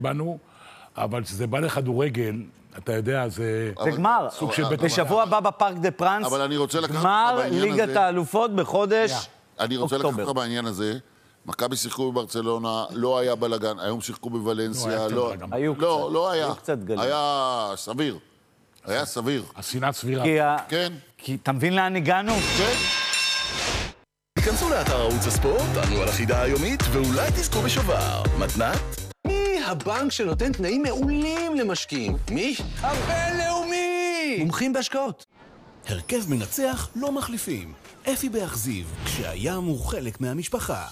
בנו, אבל כשזה בא לכדורגל, אתה יודע, זה... זה גמר. בשבוע הבא בפארק דה פרנס, גמר ליגת האלופות בחודש אוקטובר. אני רוצה לקחת לך בעניין הזה, מכבי שיחקו בברצלונה, לא היה בלגן, היום שיחקו בוולנסיה, לא היה. היה סביר. היה סביר. השנאה סבירה. כן. כי אתה מבין לאן הגענו? כן. תיכנסו לאתר ערוץ הספורט, תענו על החידה היומית, ואולי תזכו בשובר. מתנת? מי הבנק שנותן תנאים מעולים למשקיעים? מי? הבינלאומי! מומחים בהשקעות. הרכב מנצח לא מחליפים. אפי באכזיב, כשהים הוא חלק מהמשפחה.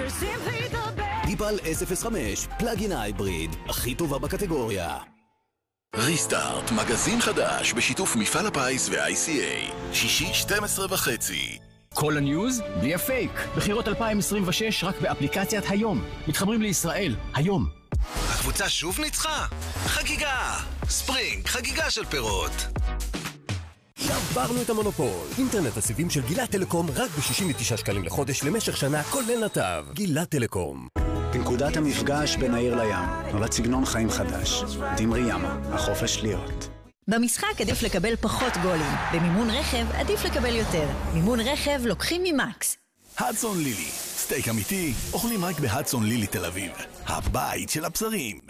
דיבל S05, פלאגין הייבריד, הכי טובה בקטגוריה. ריסטארט, מגזין חדש בשיתוף מפעל הפיס ו-ICA. שישי 12:30. כל הניוז בלי הפייק. בחירות 2026 רק באפליקציית היום. מתחברים לישראל, היום. הקבוצה שוב ניצחה? חגיגה! ספרינג, חגיגה של פירות. שברנו את המונופול. אינטרנט הסיבים של גילת טלקום רק ב-69 שקלים לחודש למשך שנה, כולל נתב. גילת טלקום. בנקודת המפגש בין העיר לים, נולד סגנון חיים חדש. דמרי ימה, החופש להיות. במשחק עדיף לקבל פחות גולים. במימון רכב עדיף לקבל יותר. מימון רכב לוקחים ממקס. הדסון לילי. סטייק אמיתי, אוכלים רק בהדסון לילי תל אביב. הבית של הבשרים.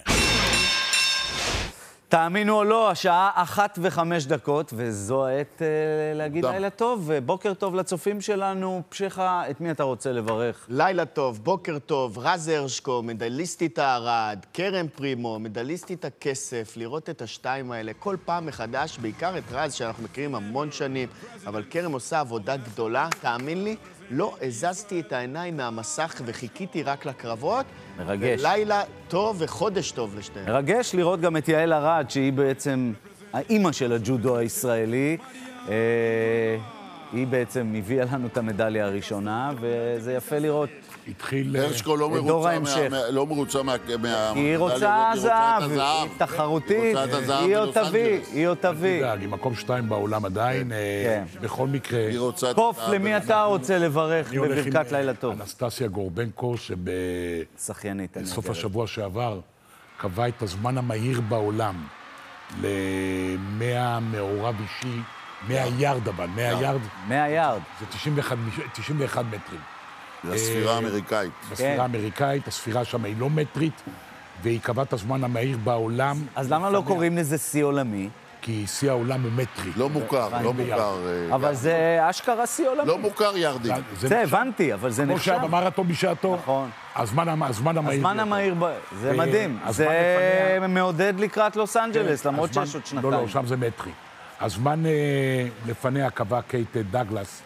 תאמינו או לא, השעה 1:05, וזו העת להגיד לילה טוב. בוקר טוב לצופים שלנו. פשחה, את מי אתה רוצה לברך? לילה טוב, בוקר טוב, רז הרשקו, מדליסטית הערד, קרם פרימו, מדליסטית הכסף, לראות את השתיים האלה כל פעם מחדש, בעיקר את רז שאנחנו מכירים המון שנים, אבל קרם עושה עבודה גדולה, תאמין לי, לא הזזתי את העיניים מהמסך וחיכיתי רק לקרבות. מרגש. לילה טוב וחודש טוב לשתיהם. מרגש לראות גם את יעל ארד, שהיא בעצם האימא של הג'ודו הישראלי. היא בעצם הביאה לנו את המדליה הראשונה, וזה יפה לראות. התחיל... הרשקו לא מרוצה היא רוצה זהב, היא תחרותית, היא עוד תביא. היא מקום 2 בעולם עדיין, בכל מקרה... קוף, למי אתה רוצה לברך בברכת לילה טוב? אנסטסיה גורבנקו, שבסוף השבוע שעבר קבע את הזמן המהיר בעולם ל-100 מעורב אישי, 100 יארד אבל, 100 יארד. 100 יארד. זה 91 מטרים. זה הספירה האמריקאית. הספירה האמריקאית, הספירה שם היא לא מטרית, והיא קבעה את הזמן המהיר בעולם. אז למה לא קוראים לזה שיא עולמי? כי שיא העולם הוא מטרי. לא מוכר, לא מוכר. אבל זה אשכרה שיא עולמי. לא מוכר ירדים. זה הבנתי, אבל זה נחשב. כמו שהיה במרתון בשעתו. נכון. הזמן המהיר. הזמן המהיר, זה מדהים. זה מעודד לקראת לוס אנג'לס, למרות שיש עוד שנתיים. לא, שם זה מטרי. הזמן לפניה קבע קייט דאגלס,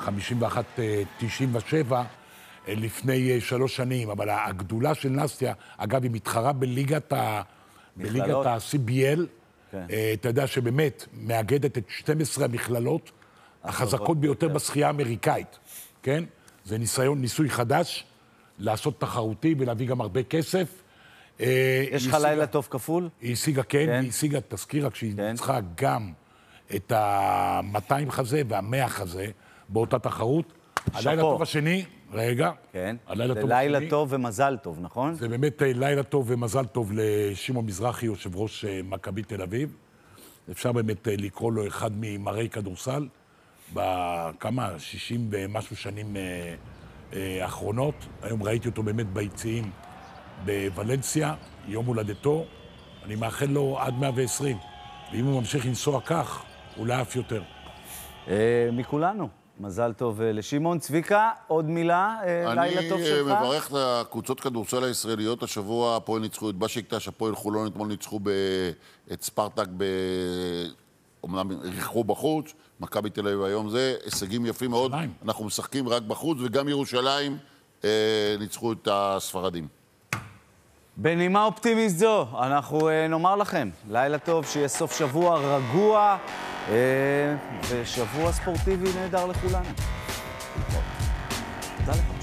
51-97, לפני 3 שנים, אבל הגדולה של נסטיה, אגב, היא מתחרה בליגת ה-CBL, אתה יודע שבאמת מאגדת את 12 המכללות החזקות ביותר בשחייה האמריקאית, כן? זה ניסוי חדש, לעשות תחרותי ולהביא גם הרבה כסף. יש לך לילה טוב כפול? היא השיגה, כן, היא השיגה, תזכיר רק שהיא צריכה גם את ה-200 חזה וה-100 חזה באותה תחרות. הלילה טוב השני, רגע. כן, זה לילה טוב ומזל טוב, נכון? זה באמת לילה טוב ומזל טוב לשמעון מזרחי, יושב ראש מכבי תל אביב. אפשר באמת לקרוא לו אחד ממראי כדורסל, בכמה, 60 ומשהו שנים האחרונות. היום ראיתי אותו באמת ביציעים בוולנסיה, יום הולדתו. אני מאחל לו עד 120, ואם הוא ממשיך לנסוע כך, אולי אף יותר. מכולנו. מזל טוב לשמעון. צביקה, עוד מילה, לילה טוב שלך? אני מברך את הקבוצות כדורסל הישראליות. השבוע הפועל ניצחו את בשיקטש, הפועל חולון אתמול ניצחו את ספרטק, אומנם ריחו בחוץ, מכבי תל אביב היום זה, הישגים יפים מאוד. אנחנו משחקים רק בחוץ, וגם ירושלים ניצחו את הספרדים. בנימה אופטימית זו, אנחנו נאמר לכם, לילה טוב, שיהיה סוף שבוע רגוע, ושבוע ספורטיבי נהדר לכולנו. תודה לך.